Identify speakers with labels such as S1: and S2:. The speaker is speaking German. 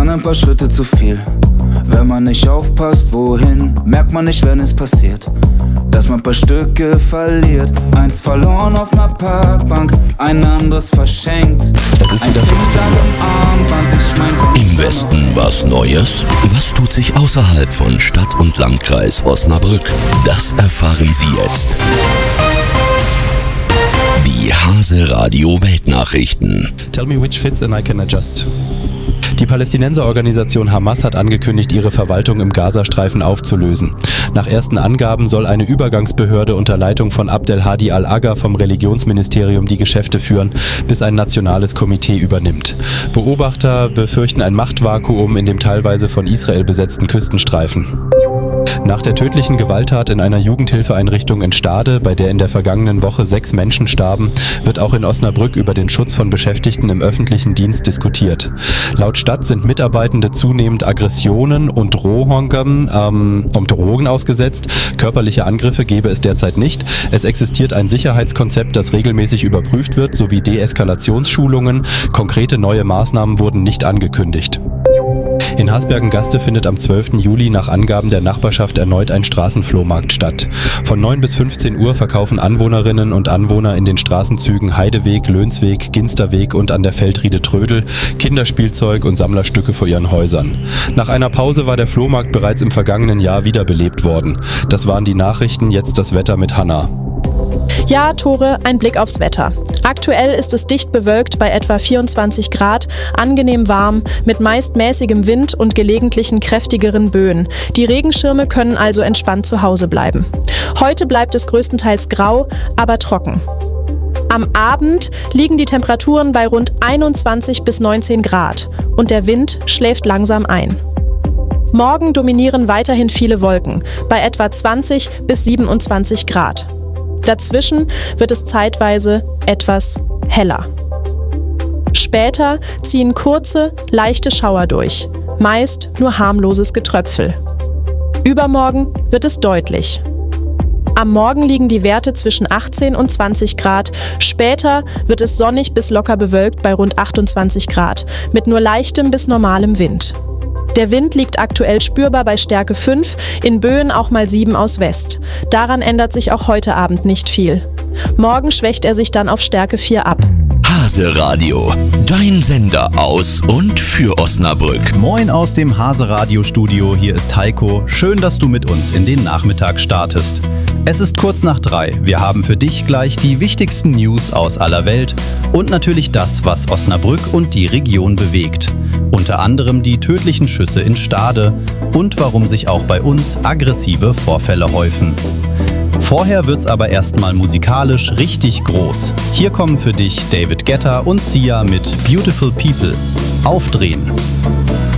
S1: waren ein paar Schritte zu viel. Wenn man nicht aufpasst, wohin, merkt man nicht, wenn es passiert, dass man ein paar Stücke verliert. Eins verloren auf einer Parkbank, ein anderes verschenkt.
S2: Es ist wieder Im Westen was Neues? Was tut sich außerhalb von Stadt und Landkreis Osnabrück? Das erfahren Sie jetzt. Die Hase Radio Weltnachrichten.
S3: Tell me which fits and I can adjust. Die Palästinenserorganisation Hamas hat angekündigt, ihre Verwaltung im Gazastreifen aufzulösen. Nach ersten Angaben soll eine Übergangsbehörde unter Leitung von Abdel Hadi al-Agha vom Religionsministerium die Geschäfte führen, bis ein nationales Komitee übernimmt. Beobachter befürchten ein Machtvakuum in dem teilweise von Israel besetzten Küstenstreifen. Nach der tödlichen Gewalttat in einer Jugendhilfeeinrichtung in Stade, bei der in der vergangenen Woche 6 Menschen starben, wird auch in Osnabrück über den Schutz von Beschäftigten im öffentlichen Dienst diskutiert. Laut Stadt sind Mitarbeitende zunehmend Aggressionen und Drohungen ausgesetzt. Körperliche Angriffe gebe es derzeit nicht. Es existiert ein Sicherheitskonzept, das regelmäßig überprüft wird, sowie Deeskalationsschulungen. Konkrete neue Maßnahmen wurden nicht angekündigt. In Hasbergen-Gaste findet am 12. Juli nach Angaben der Nachbarschaft erneut ein Straßenflohmarkt statt. Von 9 bis 15 Uhr verkaufen Anwohnerinnen und Anwohner in den Straßenzügen Heideweg, Lönsweg, Ginsterweg und an der Feldriede Trödel Kinderspielzeug und Sammlerstücke vor ihren Häusern. Nach einer Pause war der Flohmarkt bereits im vergangenen Jahr wiederbelebt worden. Das waren die Nachrichten, jetzt das Wetter mit Hanna.
S4: Ja, Tore, ein Blick aufs Wetter. Aktuell ist es dicht bewölkt bei etwa 24 Grad, angenehm warm, mit meist mäßigem Wind und gelegentlichen kräftigeren Böen. Die Regenschirme können also entspannt zu Hause bleiben. Heute bleibt es größtenteils grau, aber trocken. Am Abend liegen die Temperaturen bei rund 21 bis 19 Grad und der Wind schläft langsam ein. Morgen dominieren weiterhin viele Wolken, bei etwa 20 bis 27 Grad. Dazwischen wird es zeitweise etwas heller. Später ziehen kurze, leichte Schauer durch, meist nur harmloses Getröpfel. Übermorgen wird es deutlich. Am Morgen liegen die Werte zwischen 18 und 20 Grad. Später wird es sonnig bis locker bewölkt bei rund 28 Grad, mit nur leichtem bis normalem Wind. Der Wind liegt aktuell spürbar bei Stärke 5, in Böen auch mal 7 aus West. Daran ändert sich auch heute Abend nicht viel. Morgen schwächt er sich dann auf Stärke 4 ab.
S2: Hase Radio, dein Sender aus und für Osnabrück.
S5: Moin aus dem Hase Radio Studio, hier ist Heiko. Schön, dass du mit uns in den Nachmittag startest. Es ist kurz nach 3. Wir haben für dich gleich die wichtigsten News aus aller Welt und natürlich das, was Osnabrück und die Region bewegt. Unter anderem die tödlichen Schüsse in Stade und warum sich auch bei uns aggressive Vorfälle häufen. Vorher wird's aber erstmal musikalisch richtig groß. Hier kommen für dich David Guetta und Sia mit Beautiful People. Aufdrehen!